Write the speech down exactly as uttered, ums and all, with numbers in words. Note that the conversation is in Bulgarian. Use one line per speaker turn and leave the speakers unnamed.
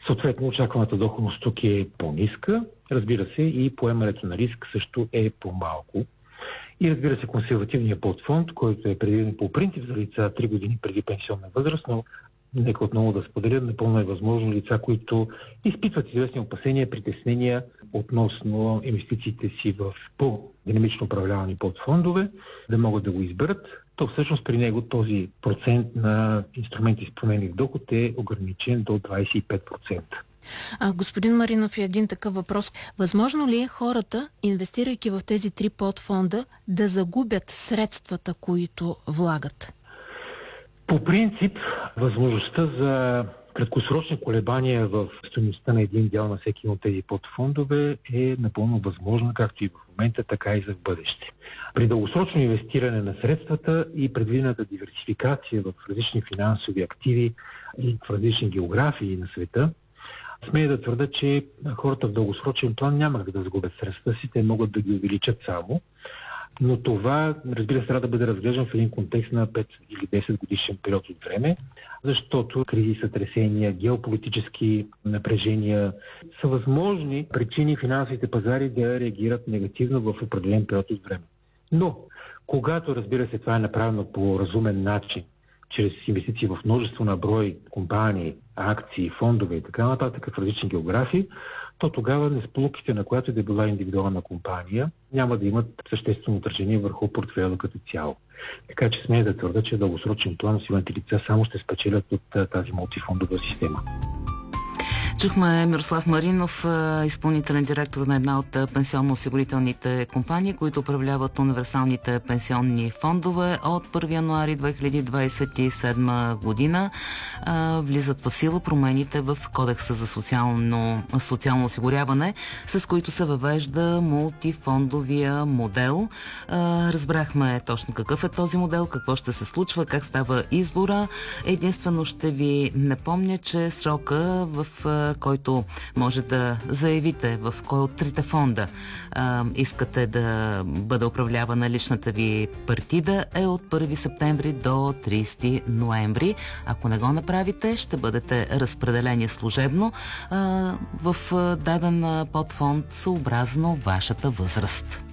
Съответно, очакваната доходност тук е по-ниска. Разбира се, и поемането на риск също е по-малко. И разбира се, консервативният подфонд, който е предвиден по принцип за лица три години преди пенсионна възраст, но нека отново да споделя, напълно е възможно лица, които изпитват известни опасения, притеснения относно инвестициите си в по-динамично управлявани подфондове, да могат да го изберат. То всъщност при него този процент на инструменти с променлив доход е ограничен до двадесет и пет процента.
А, господин Маринов, един такъв въпрос. Възможно ли е хората, инвестирайки в тези три подфонда, да загубят средствата, които влагат?
По принцип, възможността за краткосрочни колебания в стойността на един дял на всеки от тези подфондове е напълно възможна, както и в момента, така и за в бъдеще. При дългосрочно инвестиране на средствата и предвидената диверсификация в различни финансови активи и в различни географии на света, смея да твърда, че хората в дългосрочен план няма да загубят средствата си, те могат да ги увеличат само. Но това, разбира се, трябва да бъде разглеждан в един контекст на пет или десет годишен период от време, защото кризи, сътресения, геополитически напрежения са възможни причини финансовите пазари да реагират негативно в определен период от време. Но, когато, разбира се, това е направено по разумен начин, чрез инвестиции в множество на брой компании, акции, фондове и така нататък в различни географии, то тогава несполуките, на която да е била индивидуална компания, няма да имат съществено отражение върху портфейла като цяло. Така че смея да твърда, че в дългосрочен план силните лица само ще спечелят от тази мултифондова система.
Чухме Мирослав Маринов, изпълнителен директор на една от пенсионно-осигурителните компании, които управляват универсалните пенсионни фондове от първи януари две хиляди двадесет и седма година. Влизат в сила промените в Кодекса за социално, социално осигуряване, с които се въвежда мултифондовия модел. Разбрахме точно какъв е този модел, какво ще се случва, как става избора. Единствено ще ви напомня, че срока, в който може да заявите в кой от трите фонда а, искате да бъде управлявана личната ви партида, е от първи септември до тридесети ноември. Ако не го направите, ще бъдете разпределени служебно а, в даден подфонд съобразно вашата възраст.